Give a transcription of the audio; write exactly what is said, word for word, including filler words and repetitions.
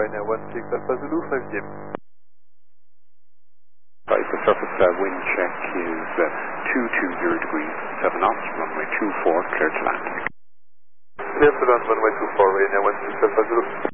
now one six Alpha Zulu, five G M. Right, the surface uh, wind check is uh, two two zero degrees, seven knots, runway two four, clear to land. Clear to land, runway two four, right now one six Alpha Zulu.